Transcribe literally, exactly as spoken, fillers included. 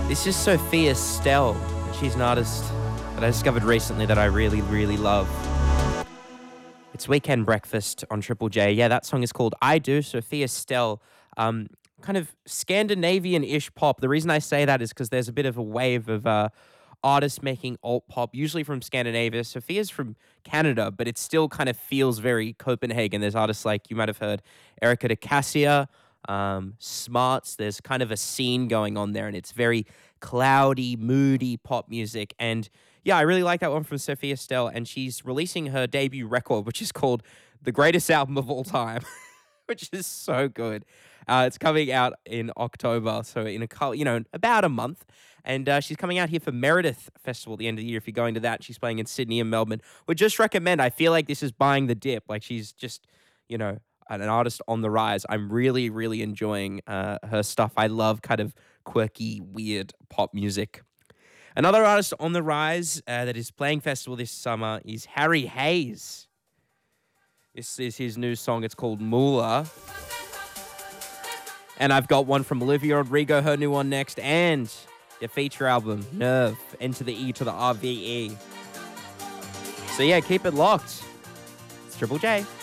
This is Sophia Stell. She's an artist that I discovered recently that I really, really love. It's Weekend Breakfast on Triple J. Yeah, that song is called I Do, Sophia Stell. Um, kind of Scandinavian-ish pop. The reason I say that is because there's a bit of a wave of uh, artists making alt pop, usually from Scandinavia. Sophia's from Canada, but it still kind of feels very Copenhagen. There's artists like, you might have heard, Erica de Cassia, um, Smarts. There's kind of a scene going on there, and it's very cloudy, moody pop music. And yeah, I really like that one from Sophia Stell, and she's releasing her debut record, which is called The Greatest Album of All Time, which is so good. Uh, it's coming out in October, so in a cou- you know about a month, and uh, she's coming out here for Meredith Festival at the end of the year. If you're going to that, she's playing in Sydney and Melbourne. Would just recommend. I feel like this is buying the dip. Like she's just you know an artist on the rise. I'm really really enjoying uh, her stuff. I love kind of quirky, weird pop music. Another artist on the rise uh, that is playing festival this summer is Harry Hayes. This is his new song. It's called Moolah. And I've got one from Olivia Rodrigo, her new one next, and their feature album, Nerve, Enter the E to the R V E. So yeah, keep it locked. It's Triple J.